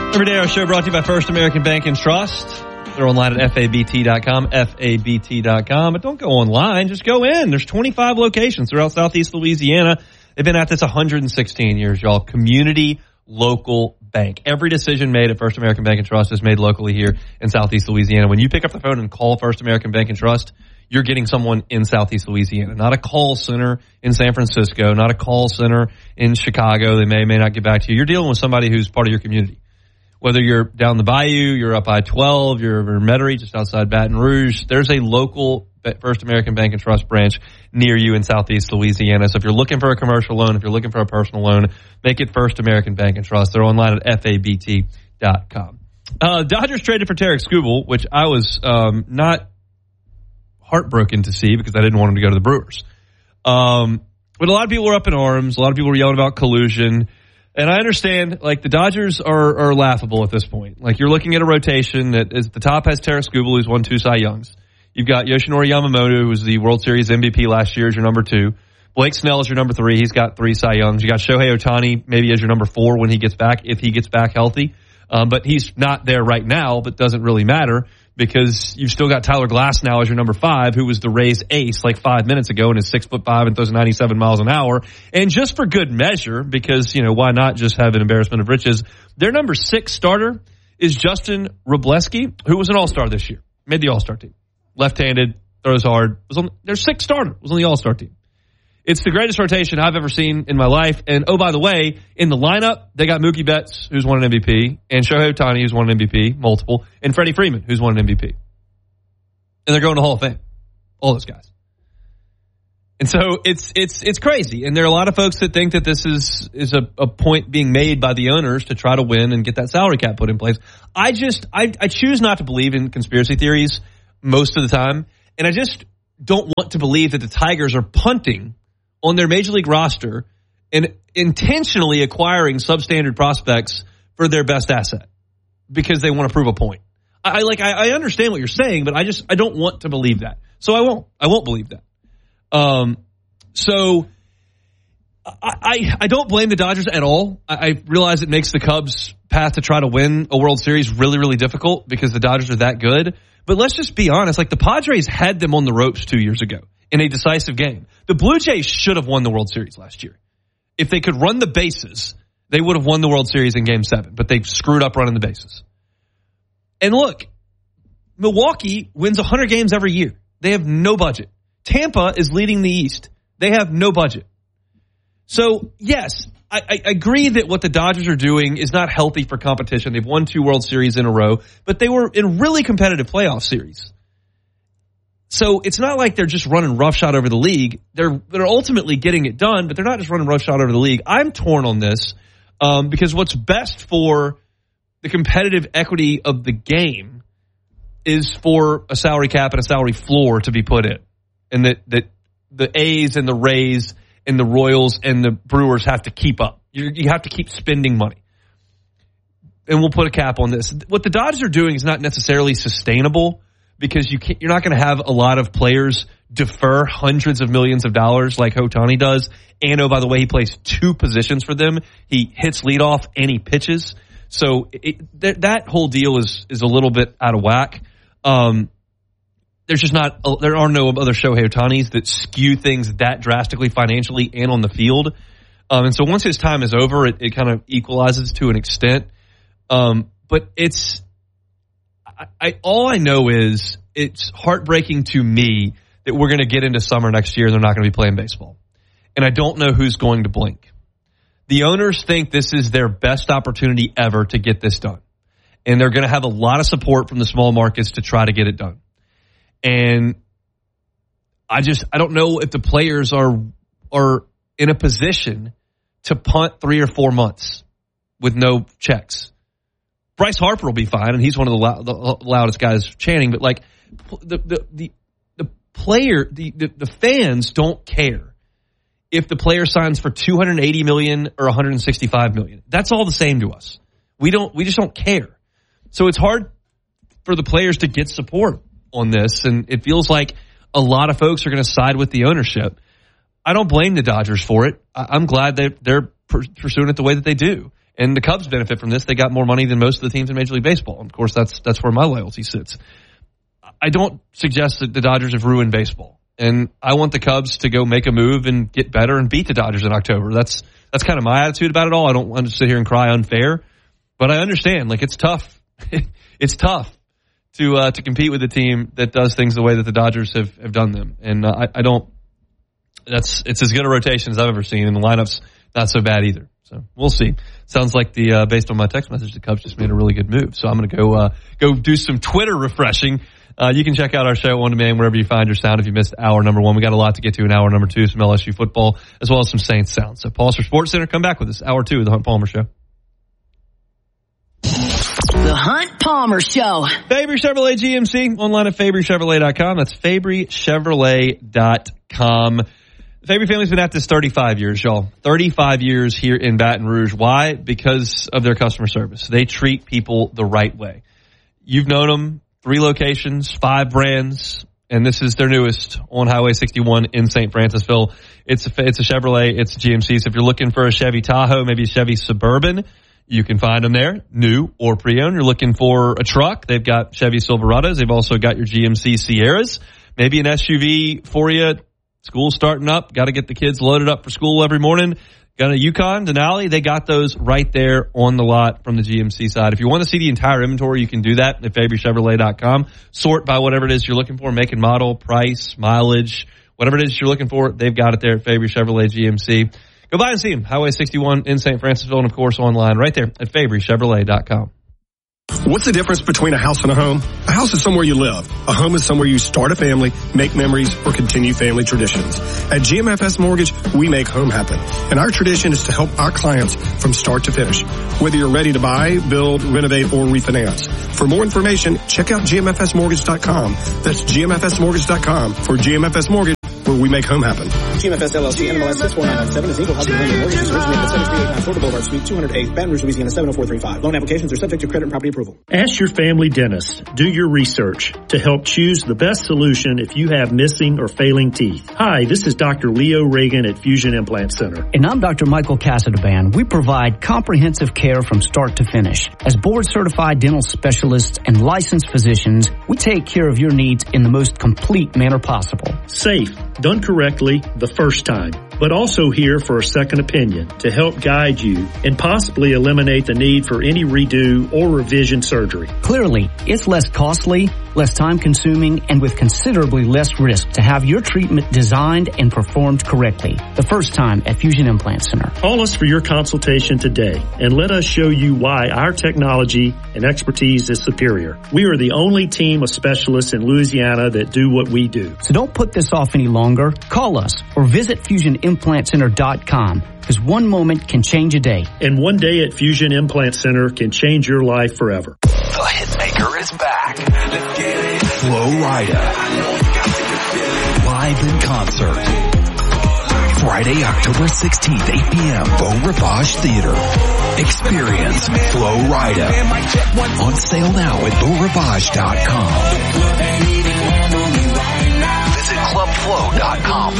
Every day our show brought to you by First American Bank and Trust. They're online at FABT.com, FABT.com. But don't go online, just go in. There's 25 locations throughout Southeast Louisiana. They've been at this 116 years, y'all. Community local bank. Every decision made at First American Bank and Trust is made locally here in Southeast Louisiana. When you pick up the phone and call First American Bank and Trust, you're getting someone in Southeast Louisiana, not a call center in San Francisco, not a call center in Chicago. They may not get back to you. You're dealing with somebody who's part of your community. Whether you're down the bayou, you're up I-12, you're over in Metairie, just outside Baton Rouge, there's a local First American Bank and Trust branch near you in Southeast Louisiana. So if you're looking for a commercial loan, if you're looking for a personal loan, make it First American Bank and Trust. They're online at FABT.com. Dodgers traded for Tarik Skubal, which I was not heartbroken to see because I didn't want him to go to the Brewers. But a lot of people were up in arms. A lot of people were yelling about collusion. And I understand, like, the Dodgers are laughable at this point. Like, you're looking at a rotation that is the top has Tarik Skubal, who's won 2 Cy Youngs. You've got Yoshinori Yamamoto, who was the World Series MVP last year, as your number 2. Blake Snell is your number 3. He's got 3 Cy Youngs. You got Shohei Ohtani maybe as your number 4 when he gets back, if he gets back healthy. But he's not there right now, but doesn't really matter because you've still got Tyler Glasnow as your number 5, who was the Rays ace like 5 minutes ago and is 6'5" and throws 97 miles an hour. And just for good measure, because, you know, why not just have an embarrassment of riches? Their number 6 starter is Justin Wrobleski, who was an all-star this year, made the all-star team. Left-handed, throws hard. Their 6th starter was on the all-star team. It's the greatest rotation I've ever seen in my life. And, oh, by the way, in the lineup, they got Mookie Betts, who's won an MVP, and Shohei Ohtani, who's won an MVP, multiple, and Freddie Freeman, who's won an MVP. And they're going to Hall of Fame. All those guys. And so it's crazy. And there are a lot of folks that think that this is a point being made by the owners to try to win and get that salary cap put in place. I choose not to believe in conspiracy theories most of the time. And I just don't want to believe that the Tigers are punting on their major league roster and intentionally acquiring substandard prospects for their best asset because they want to prove a point. I understand what you're saying, but I don't want to believe that. So I won't believe that. So I don't blame the Dodgers at all. I realize it makes the Cubs' path to try to win a World Series really, really difficult because the Dodgers are that good. But let's just be honest. Like, the Padres had them on the ropes 2 years ago in a decisive game. The Blue Jays should have won the World Series last year. If they could run the bases, they would have won the World Series in Game 7. But they screwed up running the bases. And look, Milwaukee wins 100 games every year. They have no budget. Tampa is leading the East. They have no budget. So, yes, I agree that what the Dodgers are doing is not healthy for competition. They've won 2 World Series in a row, but they were in really competitive playoff series. So it's not like they're just running roughshod over the league. They're ultimately getting it done, but they're not just running roughshod over the league. I'm torn on this because what's best for the competitive equity of the game is for a salary cap and a salary floor to be put in. And that the A's and the Rays and the Royals and the Brewers have to keep up. You have to keep spending money. And we'll put a cap on this. What the Dodgers are doing is not necessarily sustainable because you're not going to have a lot of players defer hundreds of millions of dollars like Ohtani does. And, oh, by the way, he plays 2 positions for them. He hits leadoff and he pitches. So that whole deal is a little bit out of whack. There are no other Shohei Ohtanis that skew things that drastically financially and on the field. And so once his time is over, it kind of equalizes to an extent. But all I know is it's heartbreaking to me that we're going to get into summer next year and they're not going to be playing baseball. And I don't know who's going to blink. The owners think this is their best opportunity ever to get this done. And they're going to have a lot of support from the small markets to try to get it done. And I don't know if the players are in a position to punt 3 or 4 months with no checks. Bryce Harper will be fine, and he's one of the loudest guys chanting. But like the fans don't care if the player signs for $280 million or $165 million. That's all the same to us. We just don't care. So it's hard for the players to get support on this, and it feels like a lot of folks are going to side with the ownership. I don't blame the Dodgers for it. I'm glad that they're pursuing it the way that they do. And the Cubs benefit from this. They got more money than most of the teams in Major League Baseball. And of course, that's where my loyalty sits. I don't suggest that the Dodgers have ruined baseball. And I want the Cubs to go make a move and get better and beat the Dodgers in October. That's kind of my attitude about it all. I don't want to sit here and cry unfair. But I understand, like, it's tough. It's tough to compete with a team that does things the way that the Dodgers have done them. And it's as good a rotation as I've ever seen, and the lineup's not so bad either. So we'll see. Sounds like based on my text message, the Cubs just made a really good move. So I'm going to go do some Twitter refreshing. You can check out our show on demand wherever you find your sound if you missed hour number 1. We got a lot to get to in hour number 2, some LSU football, as well as some Saints sound. So pause for Sports Center. Come back with us. Hour 2 of the Hunt Palmer Show. The Hunt Palmer Show. Fabry Chevrolet GMC, online at FabryChevrolet.com. That's FabryChevrolet.com. The Fabry family's been at this 35 years, y'all. 35 years here in Baton Rouge. Why? Because of their customer service. They treat people the right way. You've known them, 3 locations, 5 brands, and this is their newest on Highway 61 in St. Francisville. It's a Chevrolet, it's a GMC. So if you're looking for a Chevy Tahoe, maybe a Chevy Suburban, you can find them there, new or pre-owned. You're looking for a truck, they've got Chevy Silverados. They've also got your GMC Sierras. Maybe an SUV for you. School's starting up. Got to get the kids loaded up for school every morning. Got a Yukon, Denali. They got those right there on the lot from the GMC side. If you want to see the entire inventory, you can do that at FabryChevrolet.com. Sort by whatever it is you're looking for, make and model, price, mileage, whatever it is you're looking for, they've got it there at Fabry Chevrolet GMC. Go by and see them. Highway 61 in St. Francisville, and of course online right there at FabryChevrolet.com. What's the difference between a house and a home? A house is somewhere you live. A home is somewhere you start a family, make memories, or continue family traditions. At GMFS Mortgage, we make home happen. And our tradition is to help our clients from start to finish. Whether you're ready to buy, build, renovate, or refinance. For more information, check out GMFSmortgage.com. That's GMFSmortgage.com for GMFS Mortgage, where we make home happen. GMFS LLC, NMLS 64997 is equal housing lender. Mortgages originated at 7389 Florida Boulevard, Suite 208, Baton Rouge, Louisiana 70435. Loan applications are subject to credit and property approval. Ask your family dentist. Do your research to help choose the best solution if you have missing or failing teeth. Hi, this is Dr. Leo Reagan at Fusion Implant Center. And I'm Dr. Michael Casadban. We provide comprehensive care from start to finish. As board-certified dental specialists and licensed physicians, we take care of your needs in the most complete manner possible. Safe, done correctly the first time, but also here for a second opinion to help guide you and possibly eliminate the need for any redo or revision surgery. Clearly, it's less costly, less time-consuming, and with considerably less risk to have your treatment designed and performed correctly. The first time at Fusion Implant Center. Call us for your consultation today and let us show you why our technology and expertise is superior. We are the only team of specialists in Louisiana that do what we do. So don't put this off any longer. Call us or visit FusionImplantCenter.com, because one moment can change a day. And one day at Fusion Implant Center can change your life forever. The Hitmaker is back. Let's get it. Flo Rida. Live in concert. Friday, October 16th, 8 p.m. Beau Rivage Theater. Experience Flo Rida. On sale now at BeauRivage.com. Visit ClubFlow.com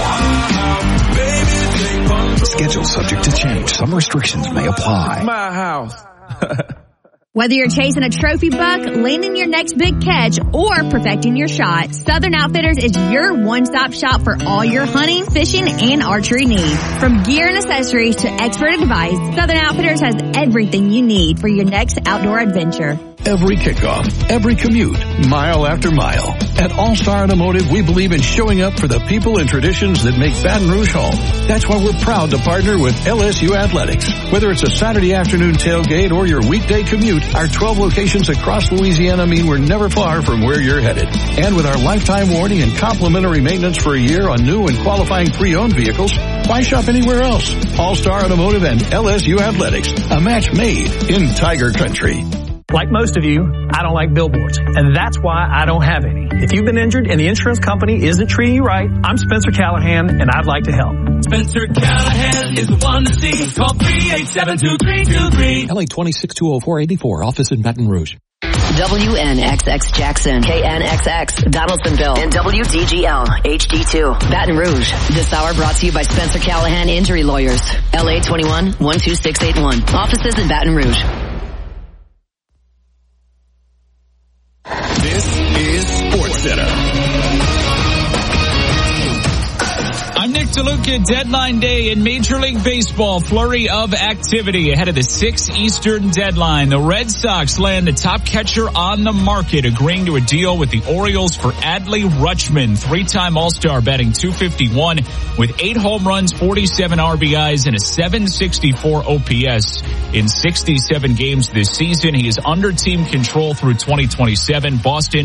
for more. Schedule subject to change. Some restrictions may apply. My house. Whether you're chasing a trophy buck, landing your next big catch, or perfecting your shot, Southern Outfitters is your one-stop shop for all your hunting, fishing, and archery needs. From gear and accessories to expert advice, Southern Outfitters has everything you need for your next outdoor adventure. Every kickoff, every commute, mile after mile. At All-Star Automotive, we believe in showing up for the people and traditions that make Baton Rouge home. That's why we're proud to partner with LSU Athletics. Whether it's a Saturday afternoon tailgate or your weekday commute, our 12 locations across Louisiana mean we're never far from where you're headed. And with our lifetime warranty and complimentary maintenance for a year on new and qualifying pre-owned vehicles, why shop anywhere else? All-Star Automotive and LSU Athletics, a match made in Tiger Country. Like most of you, I don't like billboards, and that's why I don't have any. If you've been injured and the insurance company isn't treating you right, I'm Spencer Callahan, and I'd like to help. Spencer Callahan is the one to see. Call 387-2323. LA 2620484, office in Baton Rouge. WNXX Jackson, KNXX Donaldsonville, and WDGL HD2 Baton Rouge. This hour brought to you by Spencer Callahan Injury Lawyers. LA 21 12681. Offices in Baton Rouge. This is SportsCenter. I'm Nick DeLuca. Deadline day in Major League Baseball. Flurry of activity ahead of the 6 Eastern deadline. The Red Sox land the top catcher on the market, agreeing to a deal with the Orioles for Adley Rutschman, 3-time All-Star, batting .251 with 8 home runs, 47 RBIs, and a .764 OPS in 67 games this season. He is under team control through 2027. Boston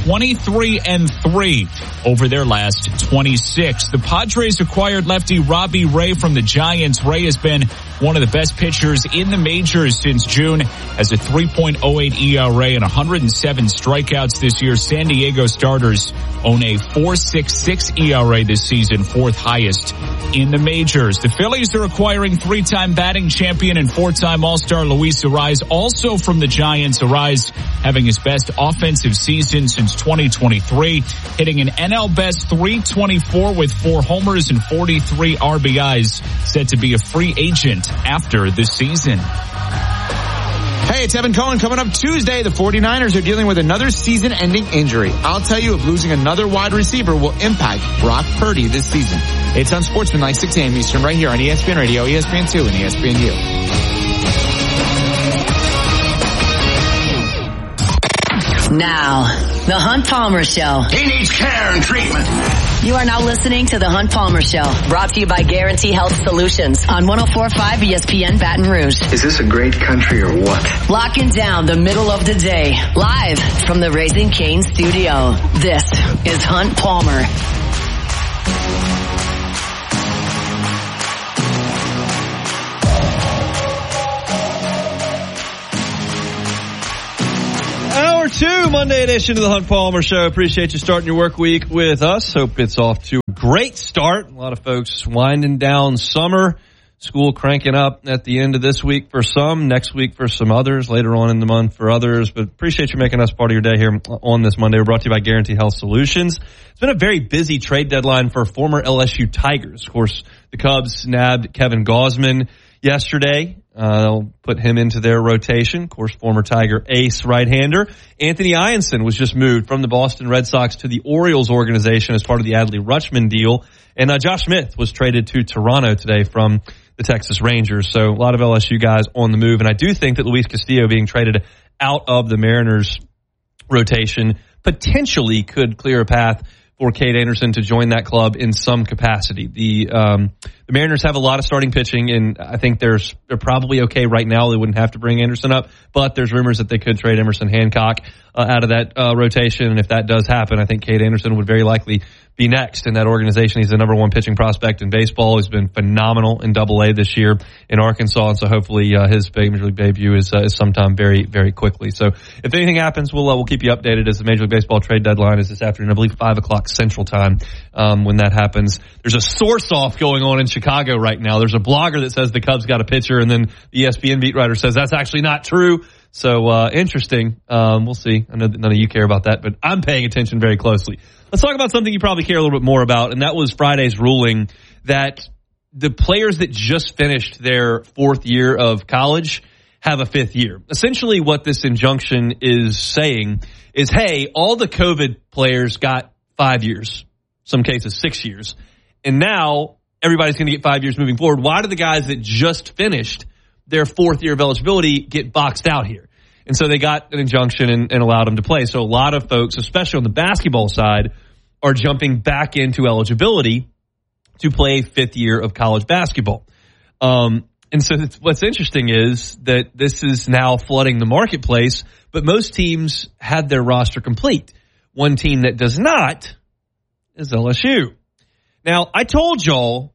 23-3 over their last 26. The Padres acquired lefty Robbie Ray from the Giants. Ray has been one of the best pitchers in the majors since June, has a 3.08 ERA and 107 strikeouts this year. San Diego starters own a 4.66 ERA this season, 4th highest in the majors. The Phillies are acquiring 3-time batting champion and 4-time All-Star Luis Arraez, also from the Giants. Arraez having his best offensive season since 2023, hitting an NL best .324 with 4 homers and 43 RBIs, set to be a free agent after the season. Hey, it's Evan Cohen. Coming up Tuesday, the 49ers are dealing with another season-ending injury. I'll tell you if losing another wide receiver will impact Brock Purdy this season. It's on Sportsmanlike, 6 a.m. Eastern, right here on ESPN Radio, ESPN2, and ESPNU. Now, The Hunt Palmer Show. He needs care and treatment. You are now listening to The Hunt Palmer Show, brought to you by Guarantee Health Solutions on 104.5 ESPN Baton Rouge. Is this a great country or what? Locking down the middle of the day, live from the Raising Cane studio. This is Hunt Palmer. Hour 2, Monday edition of the Hunt Palmer Show. Appreciate you starting your work week with us. Hope it's off to a great start. A lot of folks winding down summer. School cranking up at the end of this week for some, next week for some others, later on in the month for others. But appreciate you making us part of your day here on this Monday. We're brought to you by Guarantee Health Solutions. It's been a very busy trade deadline for former LSU Tigers. Of course, the Cubs nabbed Kevin Gausman yesterday. They'll put him into their rotation. Of course, former Tiger ace right-hander. Anthony Ianson was just moved from the Boston Red Sox to the Orioles organization as part of the Adley Rutschman deal. And Josh Smith was traded to Toronto today from the Texas Rangers. So a lot of LSU guys on the move. And I do think that Luis Castillo being traded out of the Mariners rotation potentially could clear a path for Cade Anderson to join that club in some capacity. The Mariners have a lot of starting pitching, and I think they're probably okay right now. They wouldn't have to bring Anderson up, but there's rumors that they could trade Emerson Hancock out of that rotation. And if that does happen, I think Cade Anderson would very likely be next in that organization. He's the number 1 pitching prospect in baseball. He's been phenomenal in Double-A this year in Arkansas, and so hopefully his Major League debut is sometime very, very quickly. So if anything happens, we'll keep you updated as the Major League Baseball trade deadline is this afternoon. I believe 5 o'clock Central Time when that happens. There's a source-off going on in Chicago right now. There's a blogger that says the Cubs got a pitcher, and then the ESPN beat writer says that's actually not true. So interesting. We'll see. I know that none of you care about that, but I'm paying attention very closely. Let's talk about something you probably care a little bit more about, and that was Friday's ruling that the players that just finished their 4th year of college have a 5th year. Essentially what this injunction is saying is, hey, all the COVID players got 5 years, some cases 6 years, and now everybody's going to get 5 years moving forward. Why do the guys that just finished their 4th year of eligibility get boxed out here? And so they got an injunction and allowed them to play. So a lot of folks, especially on the basketball side, are jumping back into eligibility to play 5th year of college basketball. And so what's interesting is that this is now flooding the marketplace, but most teams had their roster complete. One team that does not is LSU. Now, I told y'all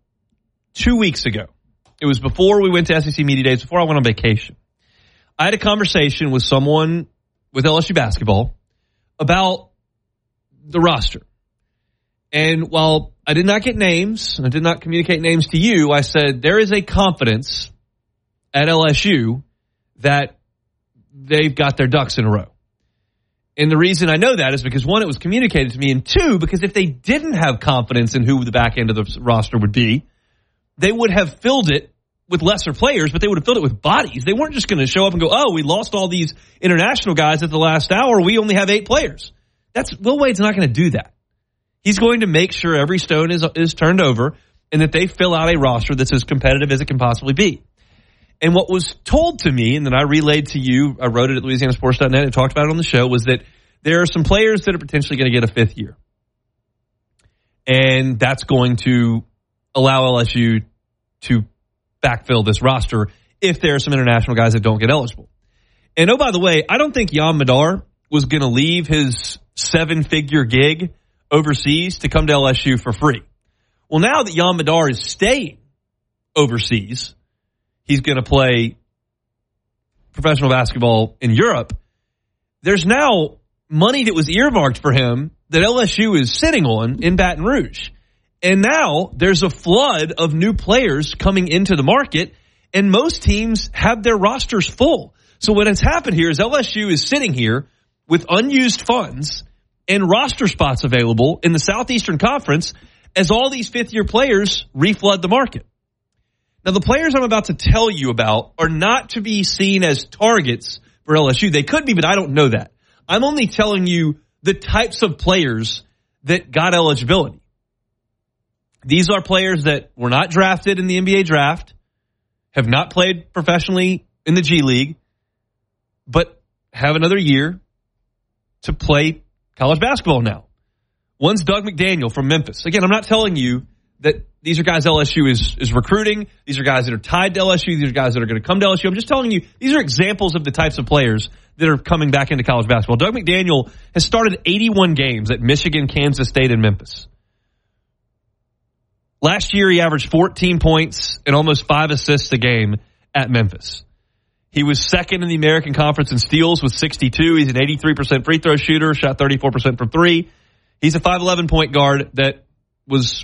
2 weeks ago, it was before we went to SEC Media Days, before I went on vacation, I had a conversation with someone with LSU basketball about the roster. And while I did not get names, and I did not communicate names to you, I said there is a confidence at LSU that they've got their ducks in a row. And the reason I know that is because, one, it was communicated to me, and two, because if they didn't have confidence in who the back end of the roster would be, they would have filled it with lesser players, but they would have filled it with bodies. They weren't just going to show up and go, oh, we lost all these international guys at the last hour. We only have 8 players. Will Wade's not going to do that. He's going to make sure every stone is turned over and that they fill out a roster that's as competitive as it can possibly be. And what was told to me, and then I relayed to you, I wrote it at LouisianaSports.net and talked about it on the show, was that there are some players that are potentially going to get a 5th year. And that's going to allow LSU to backfill this roster if there are some international guys that don't get eligible. And oh, by the way, I don't think Yam Madar was going to leave his 7-figure gig overseas to come to LSU for free. Well, now that Yam Madar is staying overseas, he's going to play professional basketball in Europe. There's now money that was earmarked for him that LSU is sitting on in Baton Rouge. And now there's a flood of new players coming into the market, and most teams have their rosters full. So what has happened here is LSU is sitting here with unused funds and roster spots available in the Southeastern Conference as all these 5th-year players reflood the market. Now, the players I'm about to tell you about are not to be seen as targets for LSU. They could be, but I don't know that. I'm only telling you the types of players that got eligibility. These are players that were not drafted in the NBA draft, have not played professionally in the G League, but have another year to play college basketball now. One's Doug McDaniel from Memphis. Again, I'm not telling you that these are guys LSU is recruiting. These are guys that are tied to LSU. These are guys that are going to come to LSU. I'm just telling you, these are examples of the types of players that are coming back into college basketball. Doug McDaniel has started 81 games at Michigan, Kansas State, and Memphis. Last year, he averaged 14 points and almost 5 assists a game at Memphis. He was second in the American Conference in steals with 62. He's an 83% free throw shooter, shot 34% from 3. He's a 5'11" point guard that was